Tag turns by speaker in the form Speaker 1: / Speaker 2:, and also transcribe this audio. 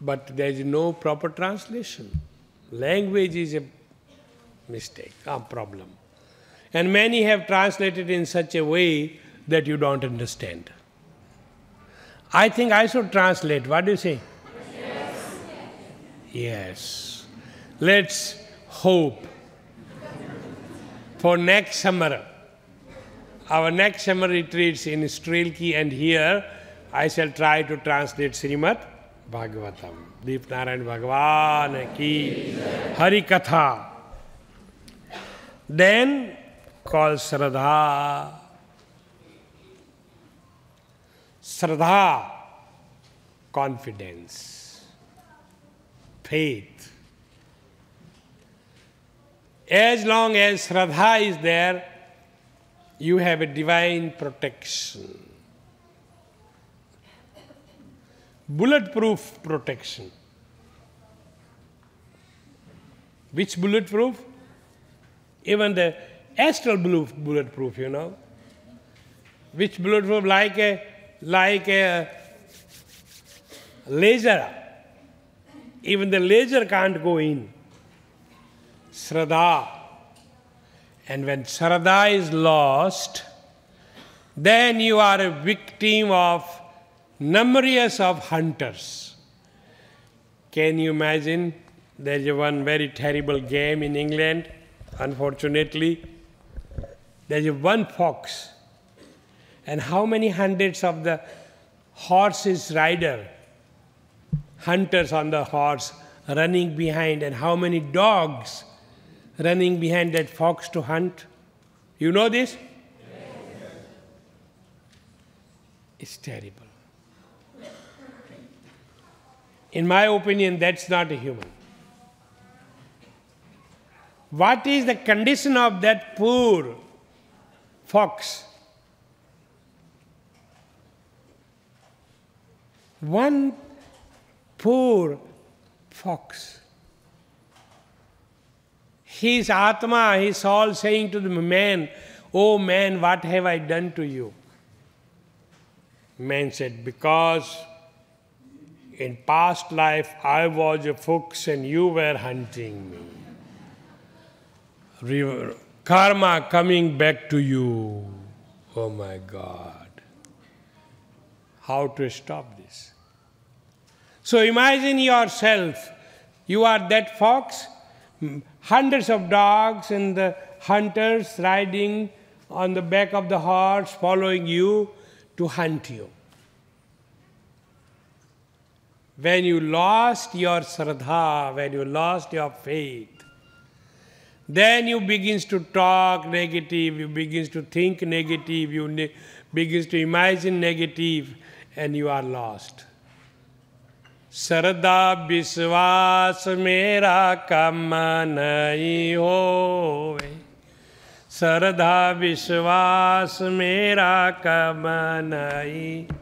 Speaker 1: but there is no proper translation. Language is a mistake, a problem. And many have translated in such a way that you don't understand. I think I should translate. What do you say? Yes. Yes. Let's hope for next summer. Our next summer retreats in Srilki, and here I shall try to translate Srimad Bhagavatam. Deep Narayan Bhagavan ki Hari Katha. Then called Shraddha. Shraddha, confidence, faith. As long as Shraddha is there, you have a divine protection. Bulletproof protection. Which bulletproof? Even the astral bulletproof, you know. Which bulletproof? Like a laser. Even the laser can't go in. Shraddha. And when Shraddha is lost, then you are a victim of numerous of hunters. Can you imagine? There is one very terrible game in England, unfortunately. There is one fox, and how many hundreds of the horses rider, hunters on the horse running behind, and how many dogs running behind that fox to hunt. You know this? Yes. It's terrible. In my opinion, that's not a human. What is the condition of that poor fox? One poor fox. His Atma, his soul saying to the man, "Oh man, what have I done to you?" Man said, "Because in past life I was a fox and you were hunting me. Karma coming back to you." Oh my God. How to stop this? So imagine yourself, you are that fox, hundreds of dogs and the hunters riding on the back of the horse, following you to hunt you. When you lost your Shraddha, when you lost your faith, then you begin to talk negative, you begin to think negative, you begin to imagine negative, and you are lost. Shraddha Vishwas mera kam nahi hove. Shraddha Vishwas mera kam nahi